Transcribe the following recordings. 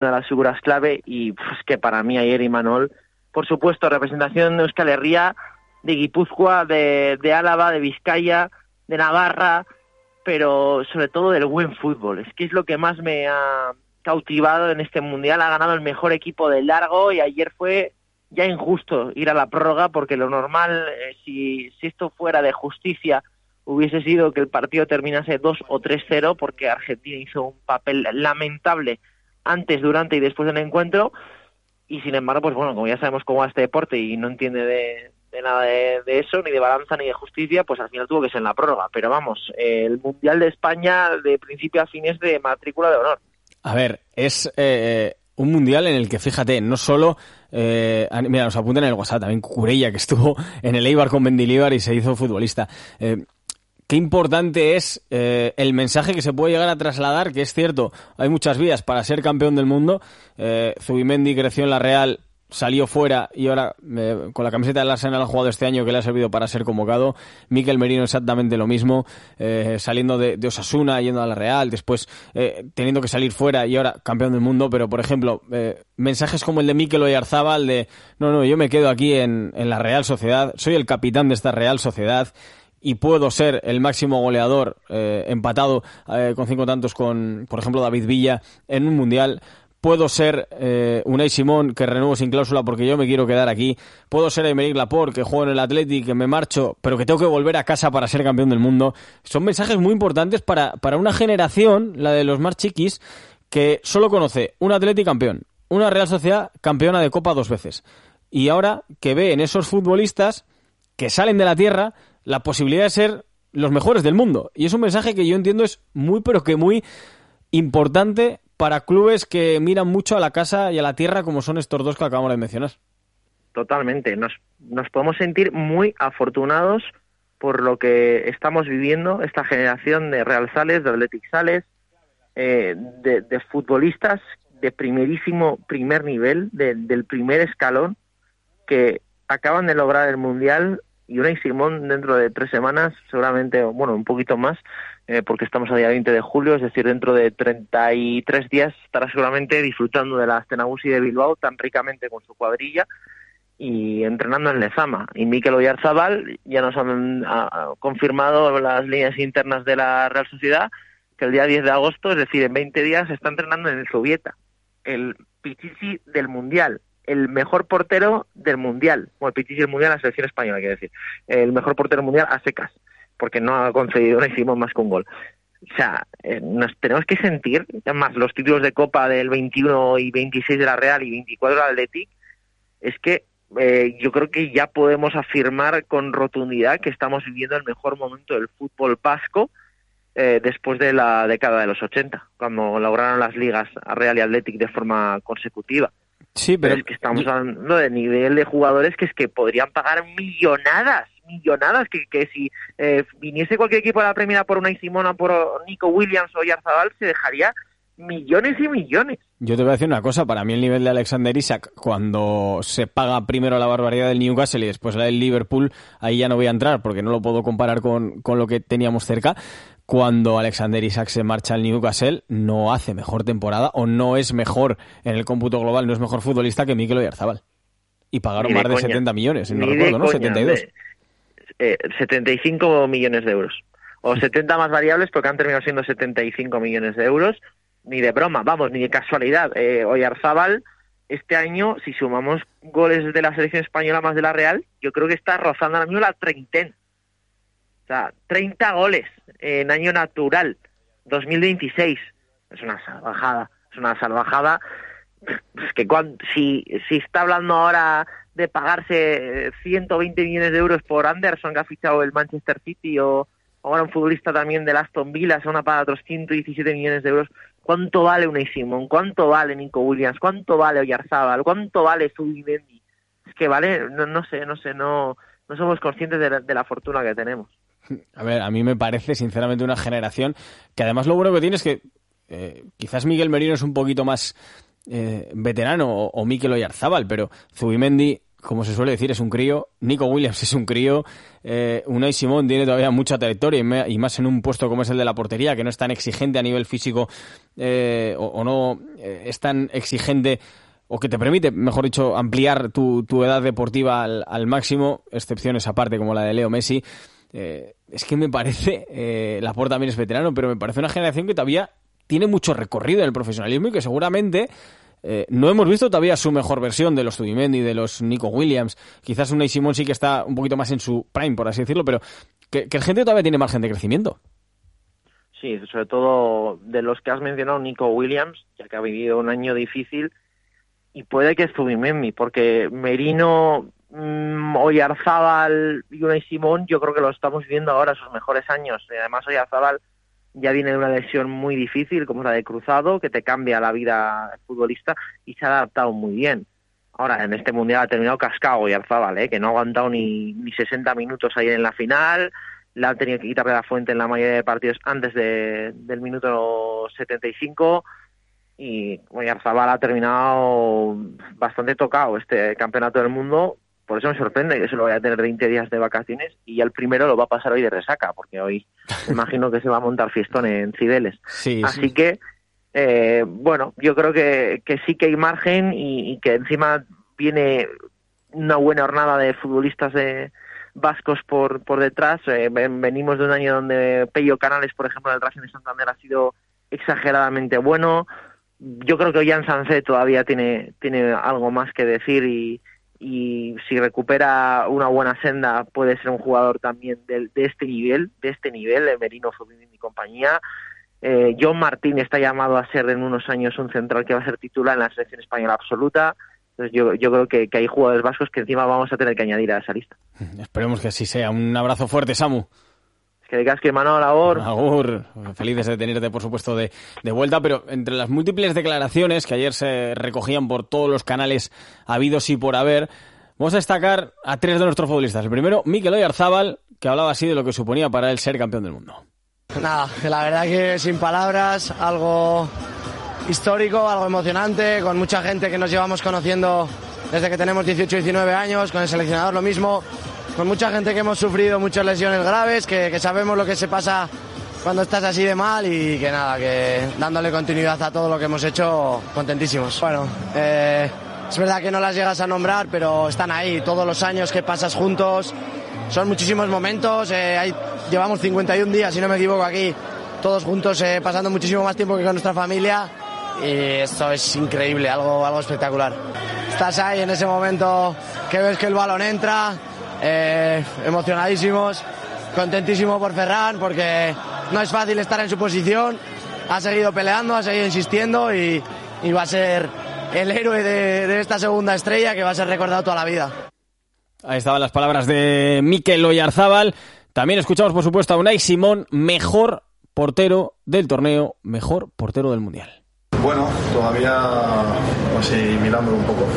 de las figuras clave, y pues que para mí ayer Imanol, por supuesto, representación de Euskal Herria, de Guipúzcoa, de Álava, de Vizcaya, de Navarra, pero sobre todo del buen fútbol. Es que es lo que más me ha cautivado en este Mundial. Ha ganado el mejor equipo de largo, y ayer fue ya injusto ir a la prórroga, porque lo normal, si esto fuera de justicia, hubiese sido que el partido terminase 2 o 3-0, porque Argentina hizo un papel lamentable antes, durante y después del encuentro, y sin embargo, pues bueno, como ya sabemos cómo va este deporte y no entiende de nada de eso, ni de balanza ni de justicia, pues al final tuvo que ser en la prórroga. Pero vamos, el Mundial de España de principio a fin es de matrícula de honor. A ver, es un Mundial en el que, fíjate, no solo... mira, nos apuntan en el WhatsApp también Cucurella, que estuvo en el Eibar con Mendilibar y se hizo futbolista. Qué importante es el mensaje que se puede llegar a trasladar, que es cierto, hay muchas vías para ser campeón del mundo. Zubimendi creció en la Real, salió fuera y ahora con la camiseta del Arsenal ha jugado este año, que le ha servido para ser convocado. Mikel Merino exactamente lo mismo, saliendo de Osasuna, yendo a la Real, después teniendo que salir fuera y ahora campeón del mundo. Pero por ejemplo, mensajes como el de Mikel Oyarzabal de no, yo me quedo aquí en la Real Sociedad, soy el capitán de esta Real Sociedad y puedo ser el máximo goleador, empatado con 5 tantos con, por ejemplo, David Villa en un Mundial. Puedo ser Unai Simón, que renuevo sin cláusula porque yo me quiero quedar aquí. Puedo ser Aymeric Laporte, que juego en el Athletic, que me marcho, pero que tengo que volver a casa para ser campeón del mundo. Son mensajes muy importantes para una generación, la de los más chiquis, que solo conoce un Athletic campeón, una Real Sociedad campeona de Copa 2 veces. Y ahora que ve en esos futbolistas que salen de la tierra la posibilidad de ser los mejores del mundo. Y es un mensaje que yo entiendo es muy, pero que muy importante para clubes que miran mucho a la casa y a la tierra, como son estos dos que acabamos de mencionar. Totalmente. Nos podemos sentir muy afortunados por lo que estamos viviendo, esta generación de Real Sales, de Athletic Sales, de futbolistas de primer nivel, del primer escalón, que acaban de lograr el Mundial. Y Unai Simón dentro de 3 semanas, seguramente, bueno, un poquito más, porque estamos a día 20 de julio, es decir, dentro de 33 días estará seguramente disfrutando de la Astenagusi de Bilbao tan ricamente con su cuadrilla y entrenando en Lezama. Y Mikel Oyarzabal ya nos han confirmado las líneas internas de la Real Sociedad que el día 10 de agosto, es decir, en 20 días, está entrenando en el Zubieta, el Pichichi del Mundial, el mejor portero del Mundial, o el Pichichi del Mundial, la selección española, quiero decir, el mejor portero mundial a secas, porque no ha concedido, no hicimos más que un gol. O sea, nos tenemos que sentir, además los títulos de Copa del 21 y 26 de la Real y 24 de la Athletic, es que yo creo que ya podemos afirmar con rotundidad que estamos viviendo el mejor momento del fútbol vasco después de la década de los 80, cuando lograron las ligas a Real y Athletic de forma consecutiva. Sí, pero es que estamos hablando de nivel de jugadores que es que podrían pagar millonadas, que si viniese cualquier equipo de la Premier por Unai Simón o por Nico Williams o Oyarzabal, se dejaría millones y millones. Yo te voy a decir una cosa, para mí el nivel de Alexander Isak, cuando se paga primero la barbaridad del Newcastle y después la del Liverpool, ahí ya no voy a entrar porque no lo puedo comparar con lo que teníamos cerca. Cuando Alexander Isak se marcha al Newcastle, no hace mejor temporada o no es mejor en el cómputo global, no es mejor futbolista que Mikel Oyarzabal. Y pagaron más de 70 millones, no recuerdo, ¿no? 72. 75 millones de euros. O 70 más variables porque han terminado siendo 75 millones de euros. Ni de broma, vamos, ni de casualidad. Oyarzabal, este año, si sumamos goles de la selección española más de la Real, yo creo que está rozando ahora mismo la treintena. O sea, 30 goles en año natural, 2026. Es una salvajada. Es que si está hablando ahora de pagarse 120 millones de euros por Anderson, que ha fichado el Manchester City, o ahora un futbolista también del Aston Villa, se van a pagar otros 117 millones de euros. ¿Cuánto vale Unai Simón? ¿Cuánto vale Nico Williams? ¿Cuánto vale Oyarzabal? ¿Cuánto vale Zubimendi? Es que vale, no sé, no somos conscientes de la fortuna que tenemos. A ver, a mí me parece sinceramente una generación que además lo bueno que tiene es que quizás Miguel Merino es un poquito más veterano o Mikel Oyarzabal, pero Zubimendi como se suele decir, es un crío. Nico Williams es un crío. Unai Simón tiene todavía mucha trayectoria y más en un puesto como es el de la portería, que no es tan exigente a nivel físico o no es tan exigente, o que te permite, mejor dicho, ampliar tu edad deportiva al máximo, excepciones aparte como la de Leo Messi. Es que me parece, Laporta también es veterano, pero me parece una generación que todavía tiene mucho recorrido en el profesionalismo y que seguramente no hemos visto todavía su mejor versión de los Zubimendi, de los Nico Williams. Quizás Unai Simón sí que está un poquito más en su prime, por así decirlo, pero que el gente todavía tiene margen de crecimiento. Sí, sobre todo de los que has mencionado, Nico Williams, ya que ha vivido un año difícil, y puede que Zubimendi, porque Merino, Oyarzábal y Unai Simón, yo creo que lo estamos viendo ahora sus mejores años. Y además Oyarzábal ya viene de una lesión muy difícil, como la de cruzado, que te cambia la vida futbolista, y se ha adaptado muy bien. Ahora, en este Mundial ha terminado cascado Oyarzábal, que no ha aguantado ni 60 minutos ahí en la final, le han tenido que quitar de la fuente en la mayoría de partidos antes del minuto 75, y Oyarzábal ha terminado bastante tocado este campeonato del mundo. Por eso me sorprende que solo vaya a tener 20 días de vacaciones, y ya el primero lo va a pasar hoy de resaca, porque hoy me imagino que se va a montar fiestón en Cibeles. Sí, así sí. que, bueno, yo creo que sí que hay margen, y que encima viene una buena hornada de futbolistas vascos por detrás. Venimos de un año donde Pello Canales, por ejemplo, del Racing de Santander, ha sido exageradamente bueno. Yo creo que Ollán Sancé todavía tiene algo más que decir, y si recupera una buena senda puede ser un jugador también de este nivel, Merino, Zubimendi y compañía. John Martín está llamado a ser en unos años un central que va a ser titular en la selección española absoluta. Entonces yo creo que hay jugadores vascos que encima vamos a tener que añadir a esa lista. Esperemos que así sea. Un abrazo fuerte, Samu. Que digas que Manolo, Agur. Agur, felices de tenerte, por supuesto, de vuelta, pero entre las múltiples declaraciones que ayer se recogían por todos los canales habidos y por haber, vamos a destacar a 3 de nuestros futbolistas. El primero, Mikel Oyarzábal, que hablaba así de lo que suponía para él ser campeón del mundo. Nada, la verdad que sin palabras, algo histórico, algo emocionante, con mucha gente que nos llevamos conociendo desde que tenemos 18 y 19 años, con el seleccionador lo mismo, con mucha gente que hemos sufrido muchas lesiones graves, que sabemos lo que se pasa cuando estás así de mal, y que nada, que dándole continuidad a todo lo que hemos hecho, contentísimos. Bueno, es verdad que no las llegas a nombrar, pero están ahí, todos los años que pasas juntos, son muchísimos momentos, llevamos 51 días, si no me equivoco, aquí, todos juntos, pasando muchísimo más tiempo que con nuestra familia, y esto es increíble, algo espectacular. Estás ahí en ese momento que ves que el balón entra, emocionadísimos, contentísimo por Ferran, porque no es fácil estar en su posición, ha seguido peleando, ha seguido insistiendo, y va a ser el héroe de esta segunda estrella, que va a ser recordado toda la vida. Ahí estaban las palabras de Mikel Oyarzábal. También escuchamos, por supuesto, a Unai Simón, mejor portero del torneo, mejor portero del Mundial. Bueno, todavía asimilándolo un poco.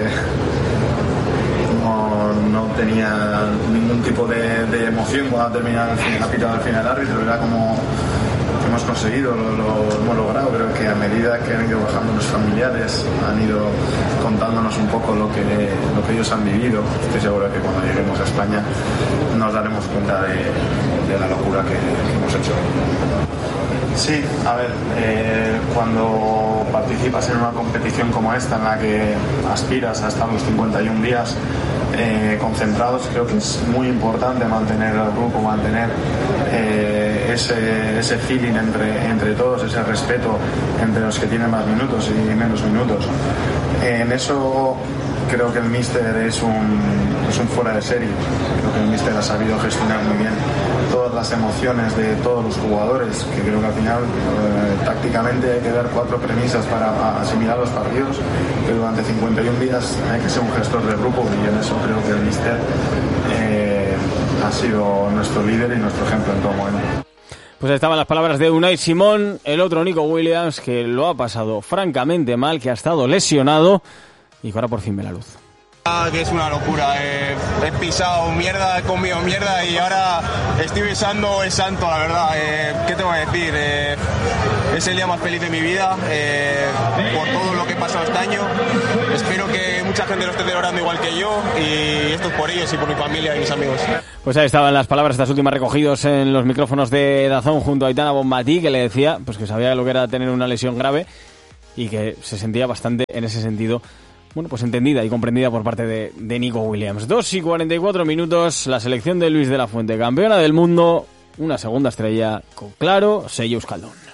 No tenía ningún tipo de emoción cuando terminaba la pita del final del árbitro. Era como que hemos conseguido, lo hemos logrado. Creo que a medida que han ido bajando los familiares, han ido contándonos un poco lo que ellos han vivido. Estoy seguro que cuando lleguemos a España nos daremos cuenta de la locura que hemos hecho. Sí, a ver, cuando participas en una competición como esta, en la que aspiras a estar los 51 días concentrados, creo que es muy importante mantener el grupo, mantener ese feeling entre todos, ese respeto entre los que tienen más minutos y menos minutos. En eso creo que el míster es un fuera de serie. Creo que el míster ha sabido gestionar muy bien todas las emociones de todos los jugadores, que creo que al final tácticamente hay que dar 4 premisas para asimilar los partidos, pero durante 51 días hay que ser un gestor del grupo, y en eso creo que el míster ha sido nuestro líder y nuestro ejemplo en todo momento. Pues estaban las palabras de Unai Simón, el otro Nico Williams, que lo ha pasado francamente mal, que ha estado lesionado y que ahora por fin ve la luz. Que es una locura, he pisado mierda, he comido mierda, y ahora estoy besando el santo, la verdad. ¿Qué te voy a decir? Es el día más feliz de mi vida, por todo lo que he pasado este año. Espero que mucha mucha gente lo esté celebrando igual que yo, y esto es por ellos y por mi familia y mis amigos. Pues ahí estaban las palabras, estas últimas recogidos en los micrófonos de DAZN junto a Aitana Bonmatí, que le decía pues que sabía lo que era tener una lesión grave y que se sentía bastante, en ese sentido, bueno, pues entendida y comprendida por parte de Nico Williams. 2:44 minutos, la selección de Luis de la Fuente, campeona del mundo, una segunda estrella con claro sello euskaldun.